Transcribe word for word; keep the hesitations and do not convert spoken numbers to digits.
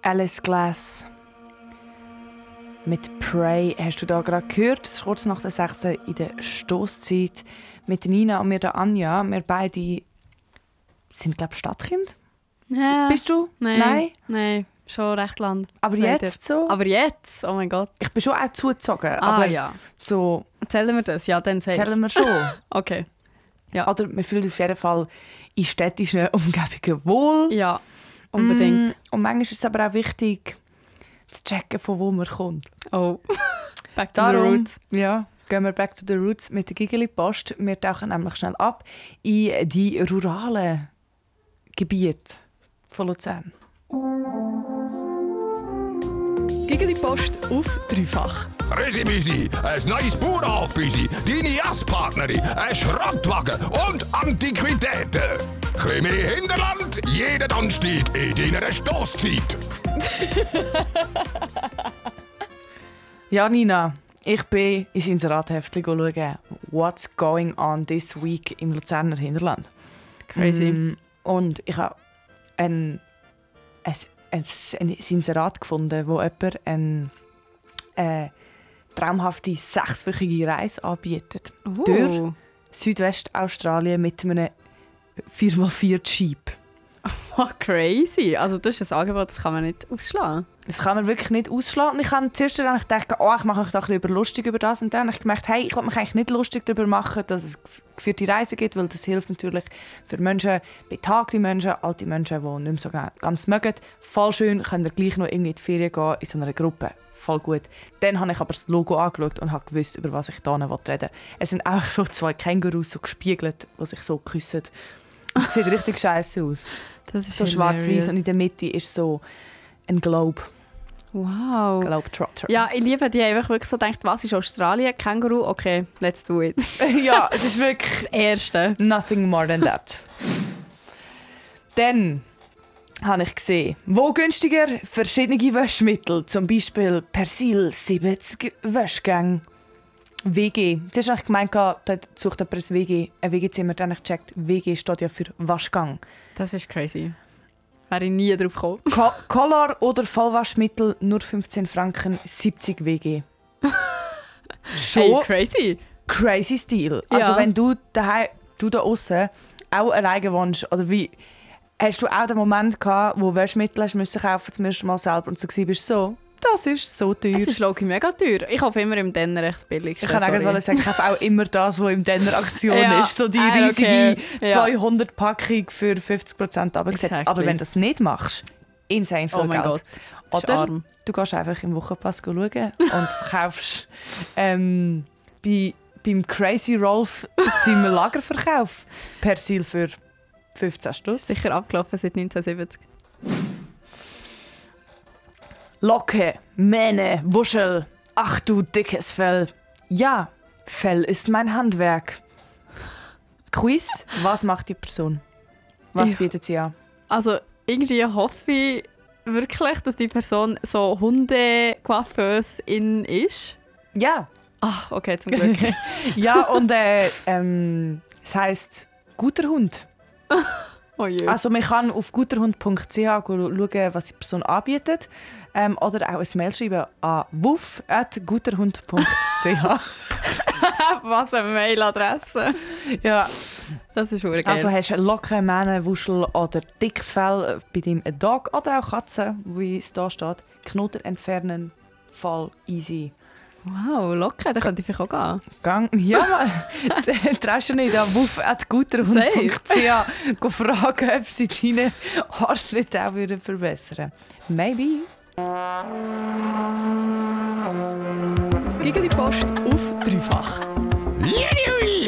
Alice Glass mit Pray hast du da gerade gehört. Es ist kurz nach der sechsten in der Stosszeit mit Nina und mir der Anja. Wir beide sind, glaube ich, Stadtkind. Ja. Bist du? Nein. Nein? Nein, schon recht lang. Aber Leider. jetzt so? Aber jetzt? Oh mein Gott. Ich bin schon auch zugezogen. Ah aber ja. so Erzählen wir das? Ja, dann sagst erzählen wir schon. Okay. Ja. Oder wir fühlen uns auf jeden Fall in städtischen Umgebungen wohl. Ja, unbedingt. Mm, und manchmal ist es aber auch wichtig, zu checken, von wo man kommt. Oh. Back to Darum, the roots. Ja, gehen wir back to the roots mit der Gigeli-Post. Wir tauchen nämlich schnell ab in die ruralen Gebiete von Luzern. Gigeli-Post auf dreifach. Resi-Misi, ein neues Bauernhofbüsi, deine Jasspartnerin, ein Schrottwagen und Antiquitäten. Ein mehr Hinterland, jeden Donnerstag in deiner Stosszeit. Ja, Nina, ich bin ins Inserathäftchen schauen, what's going on this week im Luzerner Hinterland. Crazy. Mm, und ich habe ein, ein, ein, ein Inserat gefunden, wo jemand eine äh, traumhafte sechswöchige Reise anbietet. Uh. Durch Südwestaustralien mit einem vier mal vier Jeep. Oh, crazy. Also das ist ein Angebot, das kann man nicht ausschlagen. Das kann man wirklich nicht ausschlagen. Und ich habe zuerst eigentlich gedacht, oh, ich mache mich doch ein bisschen lustig über das. Und dann habe ich gemerkt, hey, ich will mich eigentlich nicht lustig darüber machen, dass es geführte Reisen gibt, weil das hilft natürlich für Menschen, betagte Menschen, alte Menschen, die nicht mehr so ganz mögen. Voll schön, können ihr gleich noch irgendwie in die Ferien gehen, in so einer Gruppe. Voll gut. Dann habe ich aber das Logo angeschaut und habe gewusst, über was ich hier reden will. Es sind auch so zwei Kängurus so gespiegelt, die sich so küssen. Es sieht richtig scheiße aus. Das ist So hilarious. schwarz-weiß und in der Mitte ist so ein Globe. Wow. Globetrotter. Ja, ich liebe die. Ich habe wirklich so gedacht, was ist Australien? Känguru? Okay, let's do it. Ja, es ist wirklich Das Erste. nothing more than that. Dann habe ich gesehen, wo günstiger verschiedene Waschmittel, zum Beispiel Persil siebzig Waschgang. W G. Zuerst habe ich gemeint, dort sucht jemand ein W G, ein W G-Zimmer. Dann habe ich gecheckt, W G steht ja für Waschgang. Das ist crazy. Wäre ich nie drauf gekommen. Co- Color oder Vollwaschmittel, nur fünfzehn Franken, siebzig W G. Schon Hey, crazy. crazy Stil. Ja. Also wenn du, daheim, du da aussen auch alleine wohnst, oder wie, hast du auch den Moment gehabt, wo Waschmittel hast müssen kaufen zum ersten Mal selber und so bist so, das ist so teuer. Es ist logisch mega teuer. Ich kaufe immer im Denner recht billig. Ich kann eigentlich sagen, ich kaufe auch immer das, was im Denner Aktion Ja. ist. So die Ah, riesige okay. Ja. zweihundert Packung für fünfzig Prozent abgesetzt. Exactly. Aber wenn du das nicht machst, insane viel Oh mein Geld. Gott. Bist Oder arm. du gehst einfach im Wochenpass schauen und kaufst ähm, bei, beim Crazy Rolf seinem Lagerverkauf Persil für fünfzehn Stutz. Sicher abgelaufen seit neunzehnhundertsiebzig. Locke, Mähne, Wuschel. Ach du dickes Fell. Ja, Fell ist mein Handwerk. Quiz, was macht die Person? Was Ja. bietet sie an? Also irgendwie hoffe ich wirklich, dass die Person so Hunde-Coiffeuse-in ist. Ja. Ah, okay, zum Glück. Ja, und äh, ähm, es heisst guter Hund. Oh je. Also man kann auf guterhund punkt c h schauen, was die Person anbietet. Ähm, oder auch ein Mail schreiben an wuff at guterhund punkt c h. Was eine Mailadresse. Ja. Das ist wirklich geil. Also hast du Locken, Mähne, Wuschel oder dickes Fell bei deinem Dog oder auch Katzen, wie es da steht. Knoten entfernen, voll easy. Wow, locker, da könnte ich vielleicht auch gehen. Gang. Ja, man. Traust du nicht an wuff at guterhund punkt c h fragen, ob sie deine Haarschnitte auch würden verbessern. Maybe. Gigeli Post auf dreifach. Uiuiui,